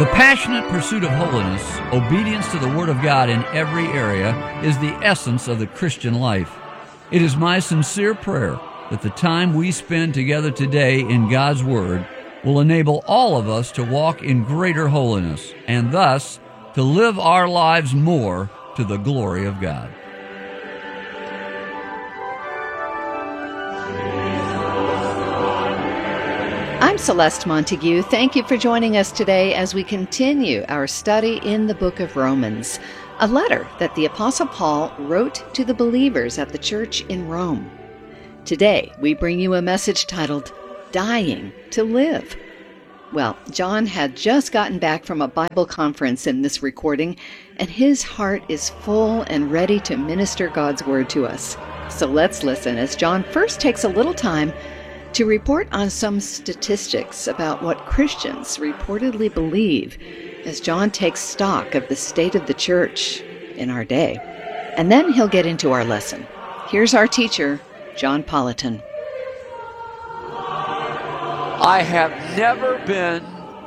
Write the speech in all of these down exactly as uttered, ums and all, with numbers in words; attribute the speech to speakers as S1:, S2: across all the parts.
S1: The passionate pursuit of holiness, obedience to the Word of God in every area, is the essence of the Christian life. It is my sincere prayer that the time we spend together today in God's Word will enable all of us to walk in greater holiness, and thus to live our lives more to the glory of God.
S2: I'm Celeste Montague. Thank you for joining us today as we continue our study in the book of Romans, a letter that the Apostle Paul wrote to the believers at the church in Rome. Today, we bring you a message titled, Dying to Live. Well, John had just gotten back from a Bible conference in this recording, and his heart is full and ready to minister God's Word to us. So let's listen as John first takes a little time to report on some statistics about what Christians reportedly believe as John takes stock of the state of the church in our day. And then he'll get into our lesson. Here's our teacher, John Politan.
S3: I have never been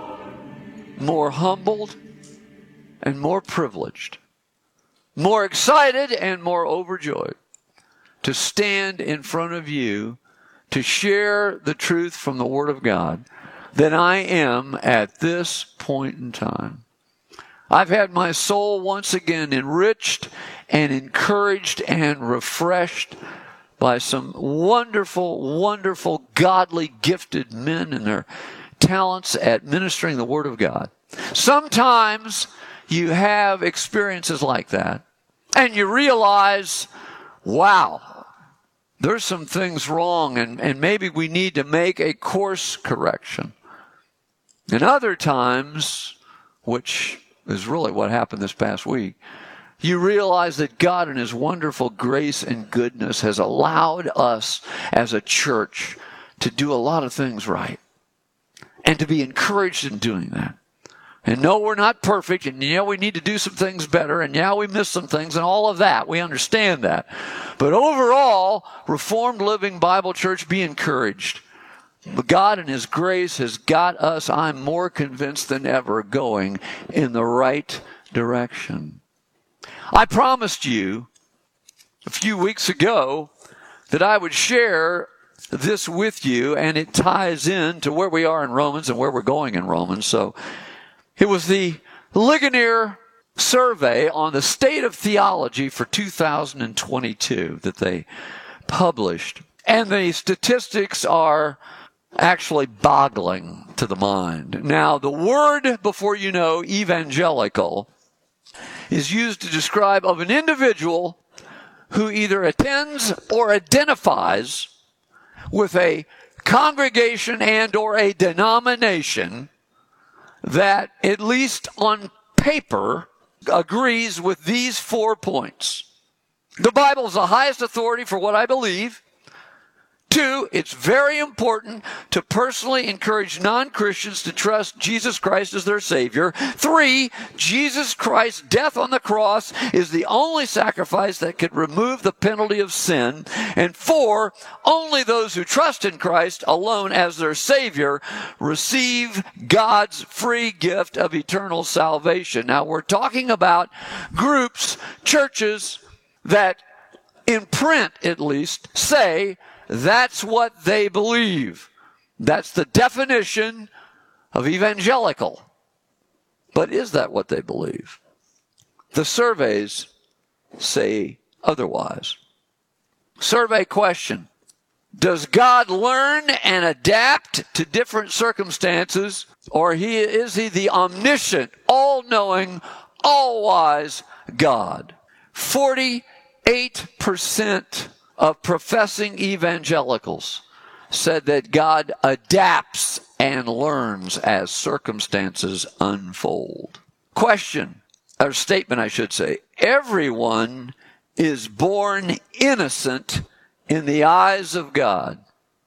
S3: more humbled and more privileged, more excited and more overjoyed to stand in front of you to share the truth from the Word of God than I am at this point in time. I've had my soul once again enriched and encouraged and refreshed by some wonderful, wonderful, godly, gifted men and their talents at ministering the Word of God. Sometimes you have experiences like that, and you realize, wow, there's some things wrong, and, and maybe we need to make a course correction. And other times, which is really what happened this past week, you realize that God in His wonderful grace and goodness has allowed us as a church to do a lot of things right and to be encouraged in doing that. And no, we're not perfect, and yeah, we need to do some things better, and yeah, we miss some things, and all of that. We understand that. But overall, Reformed Living Bible Church, be encouraged. God in His grace has got us, I'm more convinced than ever, going in the right direction. I promised you a few weeks ago that I would share this with you, and it ties in to where we are in Romans and where we're going in Romans. So it was the Ligonier survey on the state of theology for two thousand twenty-two that they published. And the statistics are actually boggling to the mind. Now, the word, before you know, evangelical, is used to describe of an individual who either attends or identifies with a congregation and or a denomination that, at least on paper, agrees with these four points. The Bible is the highest authority for what I believe. Two, it's very important to personally encourage non-Christians to trust Jesus Christ as their Savior. Three, Jesus Christ's death on the cross is the only sacrifice that could remove the penalty of sin. And four, only those who trust in Christ alone as their Savior receive God's free gift of eternal salvation. Now, we're talking about groups, churches that, in print at least, say that's what they believe. That's the definition of evangelical. But is that what they believe? The surveys say otherwise. Survey question: does God learn and adapt to different circumstances, or he, is he the omniscient, all-knowing, all-wise God? forty-eight percent of professing evangelicals said that God adapts and learns as circumstances unfold. Question, or statement I should say: everyone is born innocent in the eyes of God.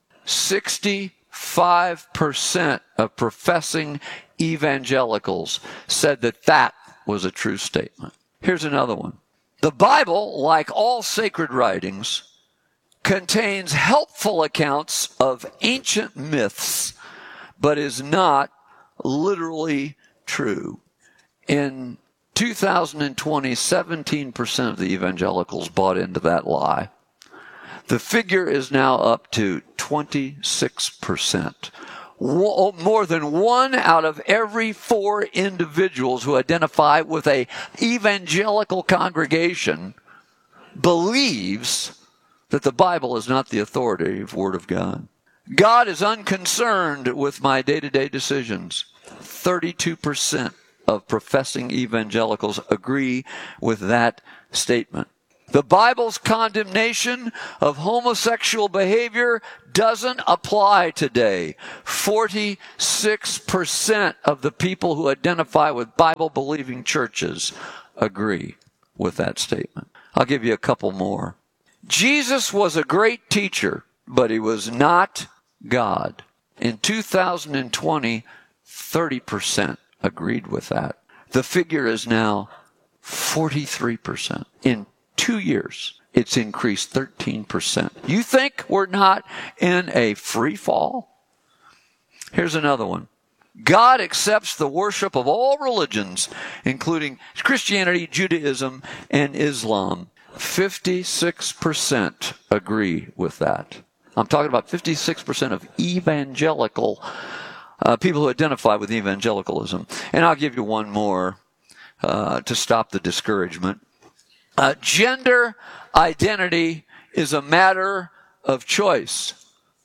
S3: sixty-five percent of professing evangelicals said that that was a true statement. Here's another one. The Bible, like all sacred writings, contains helpful accounts of ancient myths, but is not literally true. In two thousand twenty, seventeen percent of the evangelicals bought into that lie. The figure is now up to twenty-six percent. More than one out of every four individuals who identify with a evangelical congregation believes that the Bible is not the authoritative Word of God. God is unconcerned with my day-to-day decisions. thirty-two percent of professing evangelicals agree with that statement. The Bible's condemnation of homosexual behavior doesn't apply today. forty-six percent of the people who identify with Bible-believing churches agree with that statement. I'll give you a couple more. Jesus was a great teacher, but he was not God. In two thousand twenty, thirty percent agreed with that. The figure is now forty-three percent. In two years, it's increased thirteen percent. You think we're not in a free fall? Here's another one. God accepts the worship of all religions, including Christianity, Judaism, and Islam. fifty-six percent agree with that. I'm talking about fifty-six percent of evangelical uh, people who identify with evangelicalism. And I'll give you one more uh, to stop the discouragement. Uh, gender identity is a matter of choice.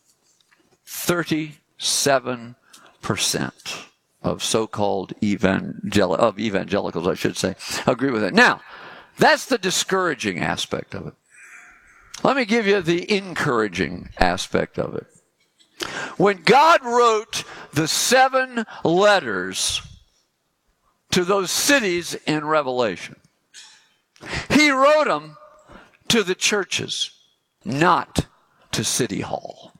S3: thirty-seven percent of so-called evangel- of evangelicals, I should say, agree with it. Now, that's the discouraging aspect of it. Let me give you the encouraging aspect of it. When God wrote the seven letters to those cities in Revelation, he wrote them to the churches, not to City Hall.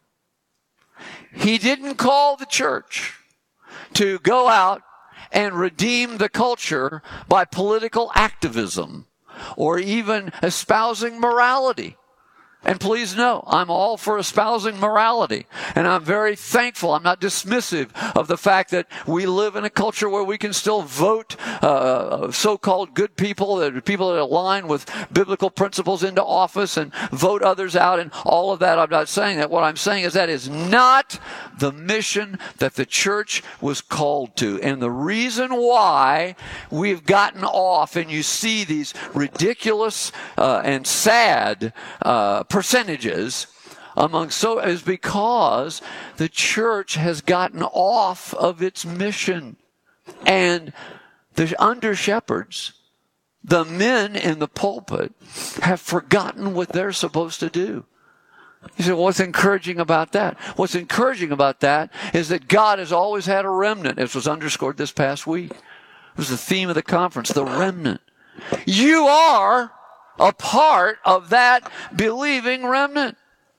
S3: He didn't call the church to go out and redeem the culture by political activism or even espousing morality. And please know, I'm all for espousing morality. And I'm very thankful. I'm not dismissive of the fact that we live in a culture where we can still vote uh, so-called good people, that people that align with biblical principles into office and vote others out and all of that. I'm not saying that. What I'm saying is that is not the mission that the church was called to. And the reason why we've gotten off and you see these ridiculous uh, and sad uh percentages among so is because the church has gotten off of its mission. And the under shepherds, the men in the pulpit, have forgotten what they're supposed to do. You say, well, what's encouraging about that? What's encouraging about that is that God has always had a remnant. This was underscored this past week. It was the theme of the conference, the remnant. You are a part of that believing remnant.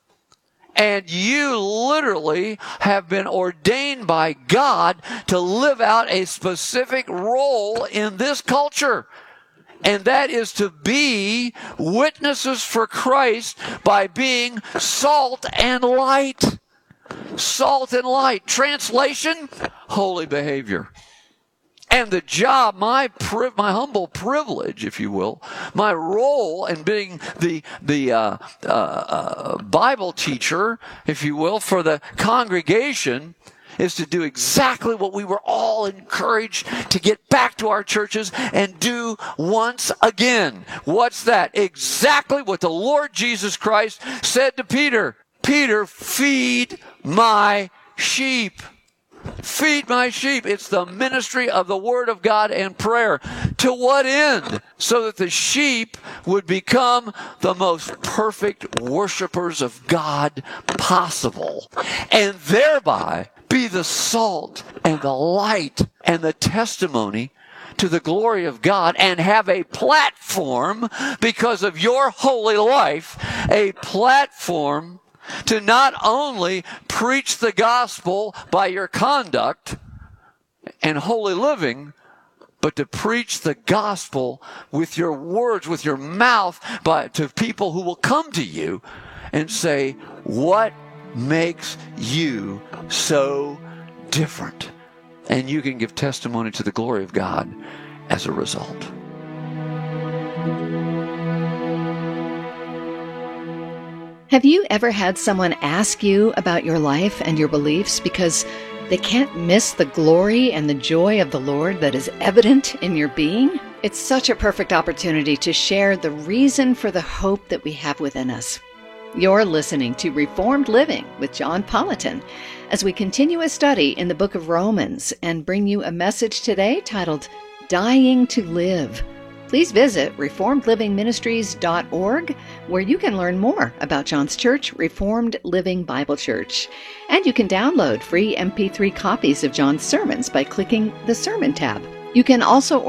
S3: And you literally have been ordained by God to live out a specific role in this culture. And that is to be witnesses for Christ by being salt and light. Salt and light. Translation, holy behavior. And the job, my pri- my humble privilege, if you will, my role in being the the uh, uh, uh, Bible teacher, if you will, for the congregation, is to do exactly what we were all encouraged to get back to our churches and do once again. What's that? Exactly what the Lord Jesus Christ said to Peter. Peter, feed my sheep. Feed my sheep. It's the ministry of the Word of God and prayer. To what end? So that the sheep would become the most perfect worshipers of God possible. And thereby be the salt and the light and the testimony to the glory of God, and have a platform because of your holy life, a platform to not only preach the gospel by your conduct and holy living, but to preach the gospel with your words, with your mouth, by, to people who will come to you and say, what makes you so different? And you can give testimony to the glory of God as a result.
S2: Have you ever had someone ask you about your life and your beliefs because they can't miss the glory and the joy of the Lord that is evident in your being? It's such a perfect opportunity to share the reason for the hope that we have within us. You're listening to Reformed Living with John Politan as we continue a study in the book of Romans and bring you a message today titled Dying to Live. Please visit reformed living ministries dot org, where you can learn more about John's church, Reformed Living Bible Church. And you can download free M P three copies of John's sermons by clicking the Sermon tab. You can also